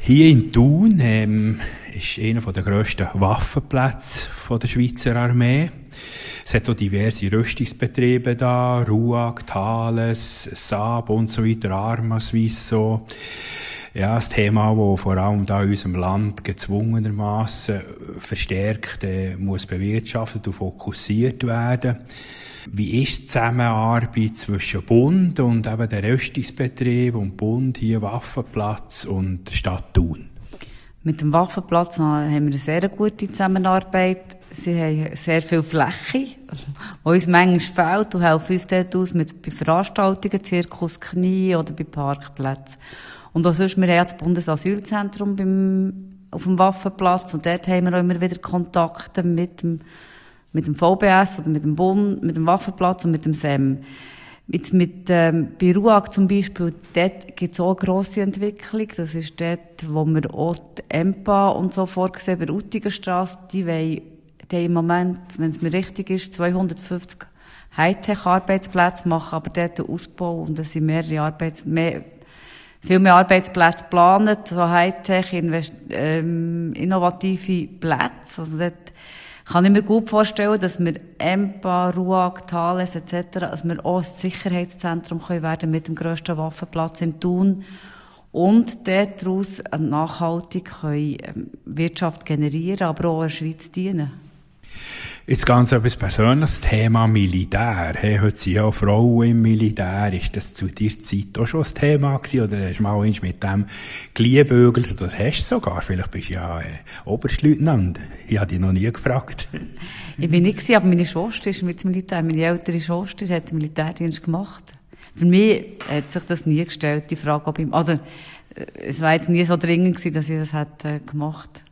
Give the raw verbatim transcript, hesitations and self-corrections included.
Hier in Thun ähm, ist einer der grössten Waffenplätze der Schweizer Armee. Es hat auch diverse Rüstungsbetriebe da, RUAG, Thales, Saab und so weiter, Arma, Swisso. Ja, das Thema, das vor allem da in unserem Land gezwungenermassen verstärkt äh, muss bewirtschaftet und fokussiert werden. Wie ist die Zusammenarbeit zwischen Bund und eben den Rüstungsbetrieben und Bund, hier Waffenplatz und Stadt Thun? Mit dem Waffenplatz haben wir eine sehr gute Zusammenarbeit. Sie haben sehr viel Fläche, die uns manchmal fehlt, und helfen uns dort aus mit, bei Veranstaltungen, Zirkus Knie oder bei Parkplätzen. Und auch sonst, wir haben das Bundesasylzentrum beim, auf dem Waffenplatz, und dort haben wir auch immer wieder Kontakte mit dem, mit dem V B S oder mit dem Bund, mit dem Waffenplatz und mit dem S E M. Jetzt mit, ähm, bei RUAG zum Beispiel, dort gibt es auch eine grosse Entwicklung. Das ist dort, wo wir auch die E M P A und so vorgesehen, bei der Utigenstrasse, die wollen, die im Moment, wenn es mir richtig ist, zweihundertfünfzig Hightech-Arbeitsplätze machen, aber dort den Ausbau, und es sind mehrere Arbeits, mehr, viel mehr Arbeitsplätze geplant, so Hightech, invest, ähm, innovative Plätze. Also dort kann ich mir gut vorstellen, dass wir E M P A, RUAG, Thales et cetera, dass wir auch ein Sicherheitszentrum können werden mit dem grössten Waffenplatz in Thun und daraus nachhaltig können Wirtschaft generieren, aber auch der Schweiz dienen. Jetzt ganz etwas Persönliches, das Thema Militär. Hey, heute sind ja auch Frauen im Militär. Ist das zu dir Zeit auch schon ein Thema gewesen? Oder hast du mal mit dem geliebäugelt? Oder hast du sogar? Vielleicht bist du ja äh, Oberstleutnant. Ich habe dich noch nie gefragt. Ich bin nicht gewesen, aber meine Schwester ist mit dem Militär. Meine ältere Schwester hat den Militärdienst gemacht. Für mich hat sich das nie gestellt, die Frage, ob ich, also, es war jetzt nie so dringend gewesen, dass ich das hätte gemacht.